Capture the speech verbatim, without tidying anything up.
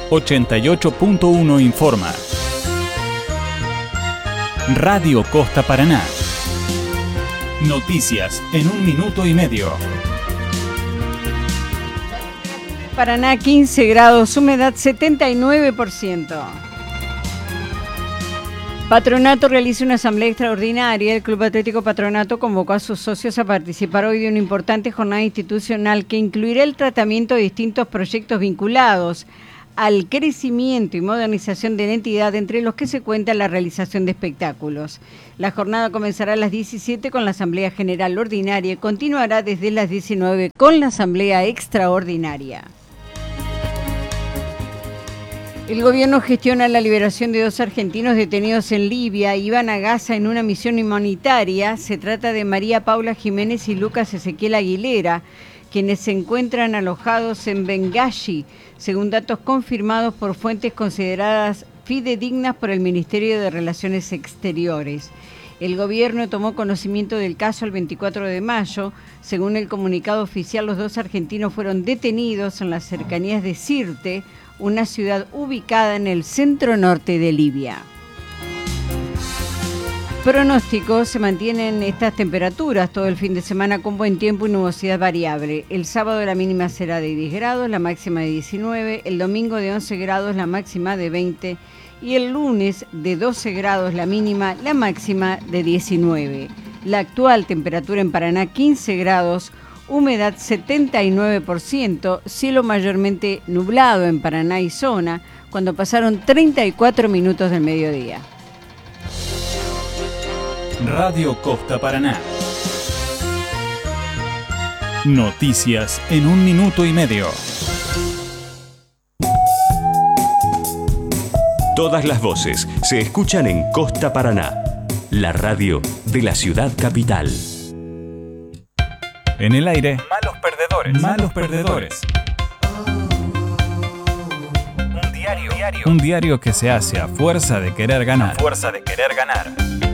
ochenta y ocho punto uno informa. Radio Costa Paraná. Noticias en un minuto y medio. Paraná, quince grados, humedad setenta y nueve por ciento. Patronato realiza una asamblea extraordinaria. El Club Atlético Patronato convocó a sus socios a participar hoy de una importante jornada institucional que incluirá el tratamiento de distintos proyectos vinculados al crecimiento y modernización de la entidad, entre los que se cuenta la realización de espectáculos. La jornada comenzará a las diecisiete con la Asamblea General Ordinaria y continuará desde las diecinueve con la Asamblea Extraordinaria. El gobierno gestiona la liberación de dos argentinos detenidos en Libia. Iban a Gaza en una misión humanitaria. Se trata de María Paula Jiménez y Lucas Ezequiel Aguilera, quienes se encuentran alojados en Benghazi, según datos confirmados por fuentes consideradas fidedignas por el Ministerio de Relaciones Exteriores. El gobierno tomó conocimiento del caso el veinticuatro de mayo. Según el comunicado oficial, los dos argentinos fueron detenidos en las cercanías de Sirte, una ciudad ubicada en el centro norte de Libia. Pronóstico: se mantienen estas temperaturas todo el fin de semana con buen tiempo y nubosidad variable. El sábado la mínima será de diez grados, la máxima de diecinueve, el domingo de once grados, la máxima de veinte y el lunes de doce grados la mínima, la máxima de diecinueve. La actual temperatura en Paraná quince grados, humedad setenta y nueve por ciento, cielo mayormente nublado en Paraná y zona, cuando pasaron treinta y cuatro minutos del mediodía. Radio Costa Paraná. Noticias en un minuto y medio. Todas las voces se escuchan en Costa Paraná, la radio de la ciudad capital. En el aire, malos perdedores. Malos perdedores. Un diario, un diario que se hace a fuerza de querer ganar. A fuerza de querer ganar.